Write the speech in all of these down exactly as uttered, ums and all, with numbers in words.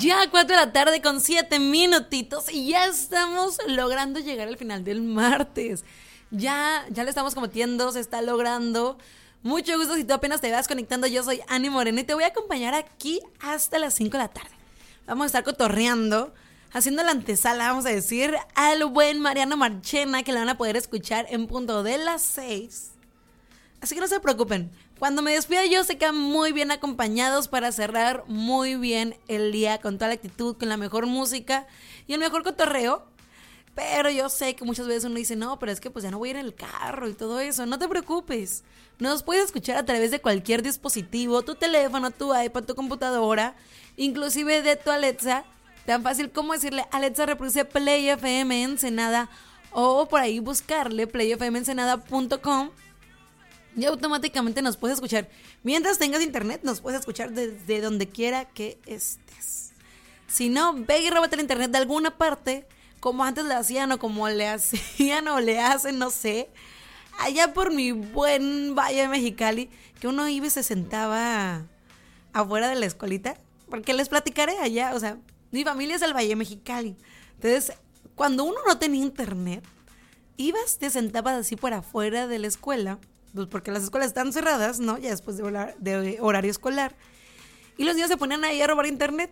Ya cuatro de la tarde con siete minutitos y ya estamos logrando llegar al final del martes. Ya, ya le estamos cometiendo, se está logrando. Mucho gusto si tú apenas te vas conectando. Yo soy Ani Moreno y te voy a acompañar aquí hasta las cinco de la tarde. Vamos a estar cotorreando, haciendo la antesala, vamos a decir, al buen Mariano Marchena, que le van a poder escuchar en punto de las seis. Así que no se preocupen. Cuando me despida yo se quedan muy bien acompañados para cerrar muy bien el día con toda la actitud, con la mejor música y el mejor cotorreo. Pero yo sé que muchas veces uno dice, no, pero es que pues ya no voy a ir en el carro y todo eso. No te preocupes. Nos puedes escuchar a través de cualquier dispositivo, tu teléfono, tu iPad, tu computadora, inclusive de tu Alexa. Tan fácil como decirle, Alexa, reproduce Play F M Ensenada, o por ahí buscarle play f m ensenada punto com. Y automáticamente nos puedes escuchar. Mientras tengas internet, nos puedes escuchar desde donde quiera que estés. Si no, ve y róbate el internet de alguna parte, como antes le hacían o como le hacían o le hacen, no sé. Allá por mi buen Valle de Mexicali, que uno iba y se sentaba afuera de la escuelita. Porque les platicaré allá, o sea, mi familia es del Valle de Mexicali. Entonces, cuando uno no tenía internet, ibas, te sentabas así por afuera de la escuela. Pues porque las escuelas están cerradas, ¿no? Ya después de, horar, de horario escolar. Y los niños se ponían ahí a robar internet.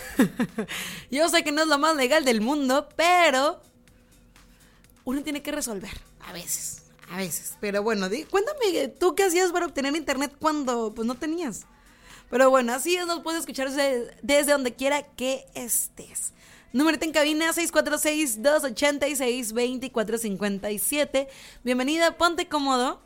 Yo sé que no es lo más legal del mundo, pero uno tiene que resolver. A veces, a veces. Pero bueno, di, cuéntame, ¿tú qué hacías para obtener internet cuando pues no tenías? Pero bueno, así es, nos puedes escuchar desde, desde donde quiera que estés. Número en cabina seis cuatro seis, dos ocho seis, dos cuatro cinco siete. Bienvenida, ponte cómodo.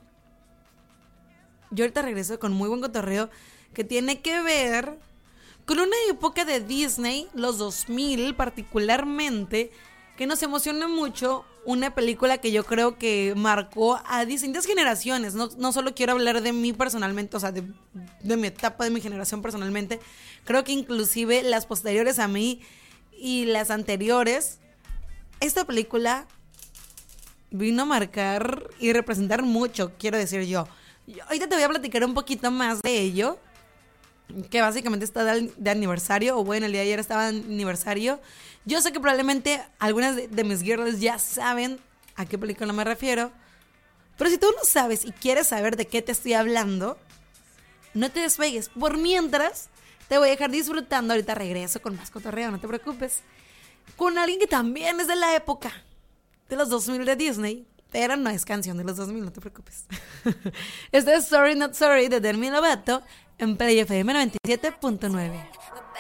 Yo ahorita regreso con muy buen cotorreo que tiene que ver con una época de Disney, los dos mil particularmente, que nos emociona mucho. Una película que yo creo que marcó a distintas generaciones. No, no solo quiero hablar de mí personalmente, o sea, de, de mi etapa, de mi generación personalmente. Creo que inclusive las posteriores a mí y las anteriores, esta película vino a marcar y representar mucho, quiero decir yo. Ahorita te voy a platicar un poquito más de ello, que básicamente está de, de aniversario, o bueno, el día de ayer estaba de aniversario. Yo sé que probablemente algunas de, de mis girls ya saben a qué película me refiero, pero si tú no sabes y quieres saber de qué te estoy hablando, no te despegues. Por mientras, te voy a dejar disfrutando. Ahorita regreso con más cotorreo, no te preocupes, con alguien que también es de la época de los dos mil de Disney. Pero no es canción de los dos mil, no te preocupes. Este es Sorry Not Sorry de Demi Lovato en Play F M noventa y siete punto nueve.